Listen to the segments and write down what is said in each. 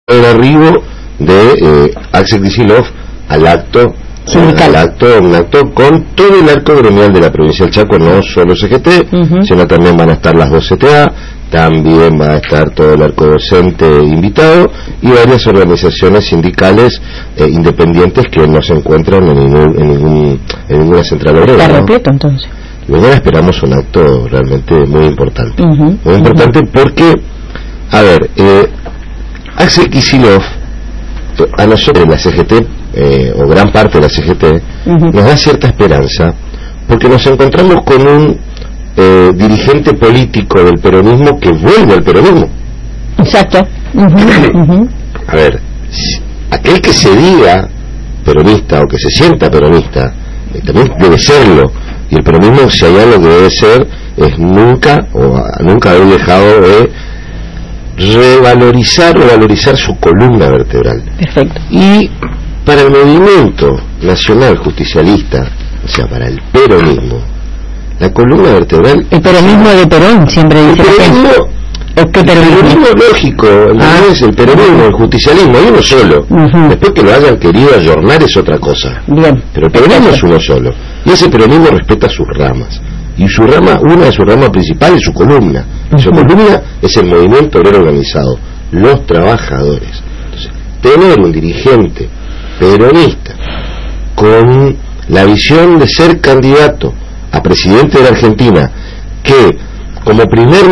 el arribo de Axel Kicillof al acto un acto con todo el arco gremial de la provincia del Chaco, no solo CGT, sino también van a estar las dos CTA, también va a estar todo el arco docente invitado y varias organizaciones sindicales independientes que no se encuentran en ninguna central obrera. Está repleto, entonces. Mañana esperamos un acto realmente muy importante, muy importante porque, a ver, Axel Kicillof a nosotros la CGT o gran parte de la CGT nos da cierta esperanza porque nos encontramos con un dirigente político del peronismo que vuelve al peronismo. Exacto. A ver, aquel que se diga peronista o que se sienta peronista también debe serlo, y el peronismo, si hay algo que debe ser, es nunca haber dejado de revalorizar o valorizar su columna vertebral. Perfecto. Y para el movimiento nacional justicialista, o sea, para el peronismo, la columna vertebral... El peronismo de Perón, siempre dice la gente. El peronismo lógico, es el peronismo, el justicialismo, hay uno solo. Después que lo hayan querido ayornar es otra cosa. Bien. Pero el peronismo es uno solo. Y ese peronismo respeta sus ramas. Y su rama, una de sus ramas principales es su columna. Su columna es el movimiento obrero organizado, los trabajadores. Entonces, tener un dirigente peronista con la visión de ser candidato a presidente de la Argentina, que como primer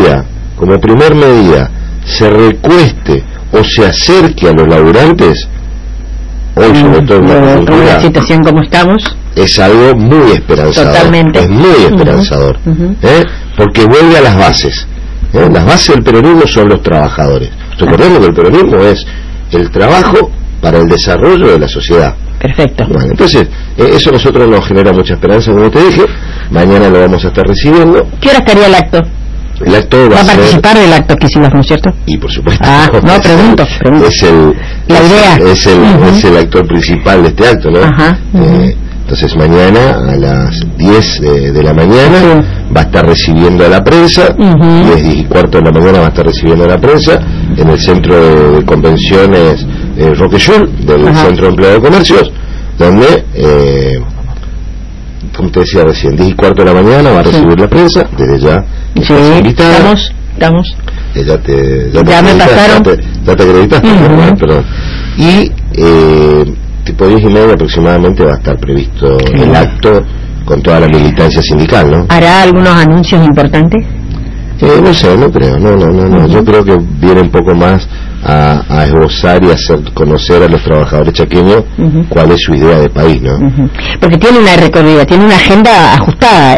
medida se recueste o se acerque a los laburantes, hoy sobre todo en la situación como estamos, es algo muy esperanzador. Totalmente. Es muy esperanzador, porque vuelve a las bases. Las bases del peronismo son los trabajadores. Recordemos que el peronismo es el trabajo para el desarrollo de la sociedad. Perfecto. Bueno, entonces, eso a nosotros nos genera mucha esperanza, como te dije. Mañana lo vamos a estar recibiendo. ¿Qué hora estaría el acto? El acto va a participar del acto que hicimos, ¿no es cierto? Y por supuesto. No, pregunto. Es el actor principal de este acto, ¿no? Entonces mañana a las 10 de la mañana va a estar recibiendo a la prensa, 10:15 de la mañana va a estar recibiendo a la prensa en el centro de convenciones Roquechol, del Centro de Empleo de Comercios, donde, como te decía recién, 10:15 de la mañana va a recibir la prensa, desde ya estás invitada. Estamos. Ya me pasaron. Ya te acreditaste, perdón. Y tipo 10:30 aproximadamente va a estar previsto el acto con toda la militancia sindical, ¿no? ¿Hará algunos anuncios importantes? No sé, no creo, no. Yo creo que viene un poco más a esbozar y a hacer conocer a los trabajadores chaqueños cuál es su idea de país, ¿no? Porque tiene una recorrida, tiene una agenda ajustada.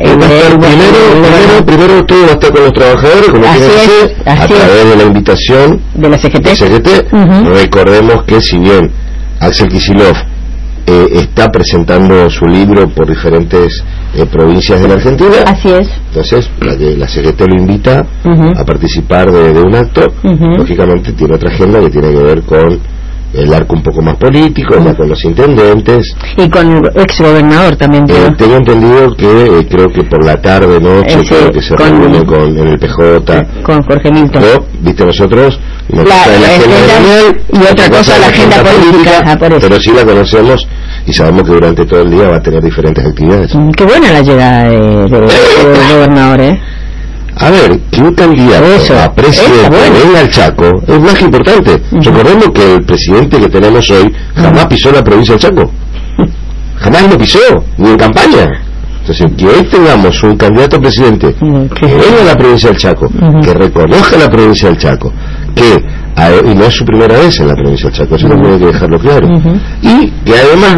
Primero todo va a estar con los trabajadores, como tiene que ser, a través de la invitación de la CGT. Recordemos que si bien Axel Kicillof está presentando su libro por diferentes provincias de la Argentina. Así es. Entonces, la CGT lo invita a participar de un acto. Lógicamente tiene otra agenda que tiene que ver con el arco un poco más político, más con los intendentes. Y con el ex gobernador también. Tengo entendido que creo que por la tarde, noche, creo que se reúne en el PJ. Con Jorge Milton. Viste, nosotros, la agenda y otra cosa la agenda política. Pero sí la conocemos y sabemos que durante todo el día va a tener diferentes actividades. Qué buena la llegada del gobernador, A ver, que un candidato a presidente venga al Chaco es más que importante. Recordemos que el presidente que tenemos hoy jamás pisó la provincia del Chaco. Jamás lo pisó, ni en campaña. Entonces, que hoy tengamos un candidato a presidente que venga a la provincia del Chaco, que reconozca la provincia del Chaco, y no es su primera vez en la provincia del Chaco, eso no tiene que dejarlo claro. Y que además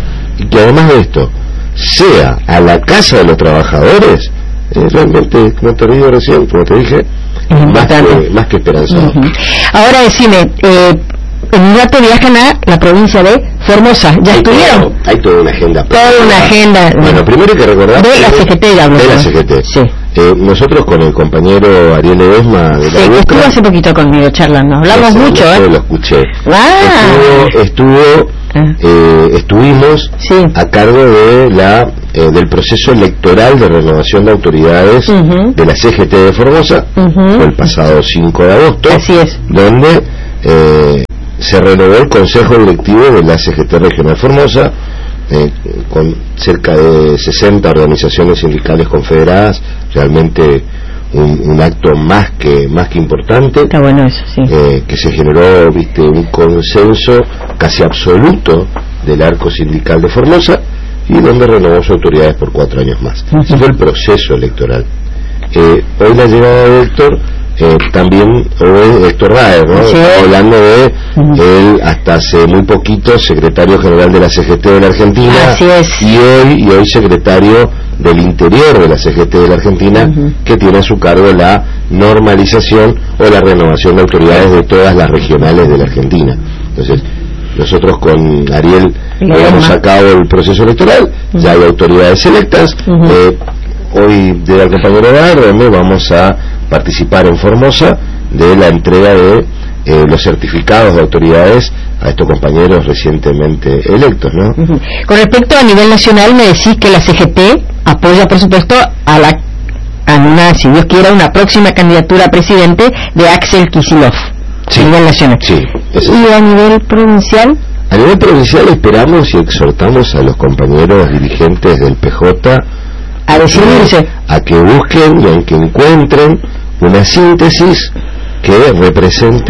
de esto, sea a la casa de los trabajadores, realmente, como te digo recién, como te dije, más que esperanzador. Ahora decime, en un rato viajan a la provincia de Formosa. ¿Ya estuvieron? Hay toda una agenda. Bueno, primero hay que recordar de la CGT, de la CGT. Sí. Nosotros con el compañero Ariel Ledesma de la estuvo hace poquito conmigo charlando. Hablamos mucho, Lo escuché. Estuvimos a cargo de del proceso electoral de renovación de autoridades de la CGT de Formosa, el pasado 5 de agosto, así es, donde se renovó el Consejo Directivo de la CGT Regional Formosa, con cerca de 60 organizaciones sindicales confederadas, realmente un acto más que importante. Está bueno eso, sí. Que se generó, un consenso casi absoluto del arco sindical de Formosa, y donde renovó sus autoridades por 4 años más. Ese fue el proceso electoral. Hoy la llegada de Héctor, también Héctor Raer, ¿no? Sí. Estamos hablando de él, hasta hace muy poquito secretario general de la CGT de la Argentina. Así es. Y hoy secretario del Interior de la CGT de la Argentina, que tiene a su cargo la normalización o la renovación de autoridades de todas las regionales de la Argentina. Entonces, nosotros con Ariel hemos sacado el proceso electoral, ya hay autoridades electas. Hoy de la compañera donde vamos a participar en Formosa de la entrega de los certificados de autoridades a estos compañeros recientemente electos, ¿no? Con respecto a nivel nacional, me decís que la CGT apoya, por supuesto, a una, si Dios quiera, una próxima candidatura a presidente de Axel Kicillof. Sí, a nivel nacional. Sí. ¿Y a nivel provincial? A nivel provincial esperamos y exhortamos a los compañeros dirigentes del PJ a que busquen y a que encuentren una síntesis que represente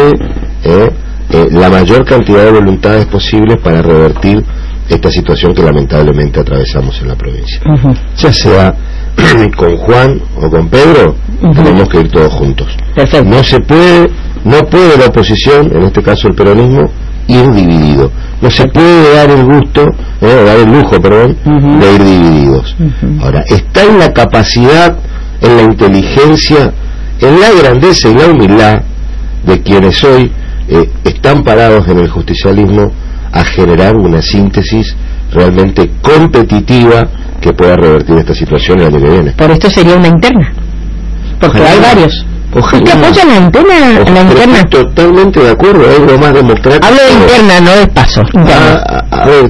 la mayor cantidad de voluntades posibles para revertir esta situación que lamentablemente atravesamos en la provincia. Ya sea con Juan o con Pedro, tenemos que ir todos juntos. Perfecto. No puede la oposición, en este caso el peronismo, ir dividido. No se puede dar el gusto, dar el lujo, de ir divididos. Ahora, está en la capacidad, en la inteligencia, en la grandeza y la humildad de quienes hoy están parados en el justicialismo a generar una síntesis realmente competitiva que pueda revertir esta situación el año que viene. Por esto sería una interna, porque hay varios. Ojalá. ¿Usted apoya la interna? Totalmente de acuerdo, es algo más democrático. Hablo de interna, no de paso. A ver,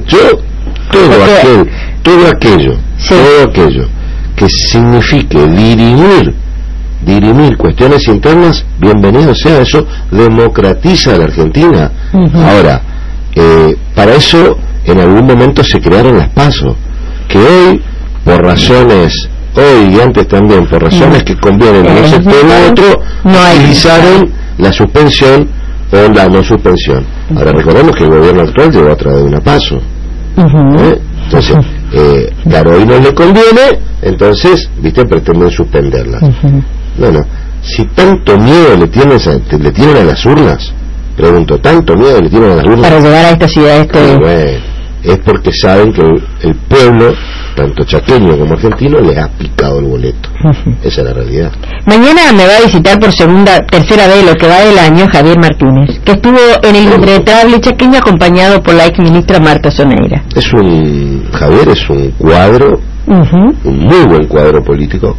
todo aquello que signifique dirimir cuestiones internas, bienvenido sea. Eso democratiza a la Argentina. Ahora, para eso en algún momento se crearon las PASO, que hoy, por razones, hoy y antes también, por razones que convienen a un sector u otro, utilizaron la suspensión o la no suspensión. Ahora recordemos que el gobierno actual llegó a través de una PASO. Entonces, claro, hoy no le conviene, entonces, pretenden suspenderlas. Bueno, si tanto miedo le tienen a las urnas, pregunto, ¿tanto miedo le tienen a las urnas? Para llegar a esta ciudad, es porque saben que el pueblo, tanto chaqueño como argentino, le ha picado el boleto. Esa es la realidad. Mañana me va a visitar por tercera vez lo que va del año Javier Martínez, que estuvo en el impenetrable chaqueño acompañado por la ex ministra Marta Soneira. Javier es un cuadro, un muy buen cuadro político,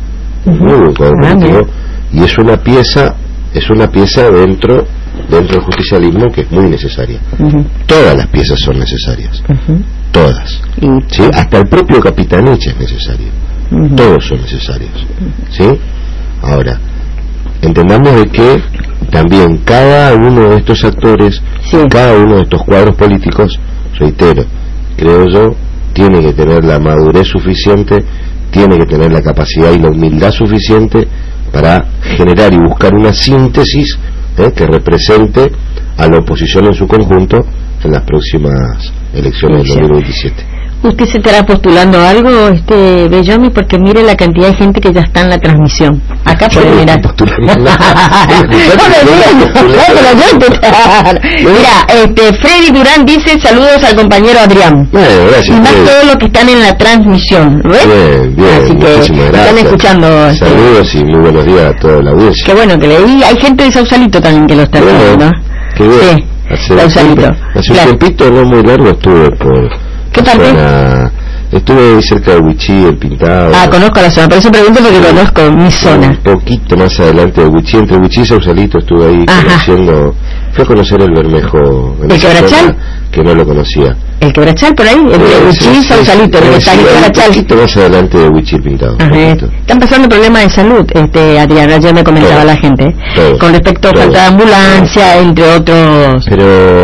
y es una pieza dentro del justicialismo que es muy necesaria. Todas las piezas son necesarias, todas, ¿sí? Hasta el propio Capitanich es necesario, todos son necesarios, ¿sí? Ahora, entendamos de que también cada uno de estos actores, cada uno de estos cuadros políticos, reitero, creo yo, tiene que tener la madurez suficiente, tiene que tener la capacidad y la humildad suficiente para generar y buscar una síntesis que represente a la oposición en su conjunto en las próximas elecciones del 2027. ¿Usted se estará postulando algo, Bellomi? Porque mire la cantidad de gente que ya está en la transmisión. Acá puede mirar. Mira, Freddy Durán dice saludos al compañero Adrián. Gracias, y más todos los que están en la transmisión. ¿Ves? Bien, así que están escuchando. Saludos y muy buenos días a toda la audiencia. Qué bueno que leí. Hay gente de Sausalito también que lo está viendo. Qué bien. Sí, Sausalito. Hace un tiempito no muy largo estuve por... ¿Qué parte? Estuve ahí cerca de Huichí, el Pintado. Conozco la zona, por eso pregunto porque conozco mi zona. Un poquito más adelante de Huichí, entre Huichí y Sausalito estuve ahí conociendo. Fui a conocer el Bermejo. ¿El Quebrachal? Que no lo conocía. ¿El Quebrachal por ahí? Entre Huichí y Sausalito, el Quebrachal. Un poquito más adelante de Huichí, el Pintado. Están pasando problemas de salud, Adrián, ayer me comentaba la gente. Con respecto a falta de ambulancia, entre otros. Pero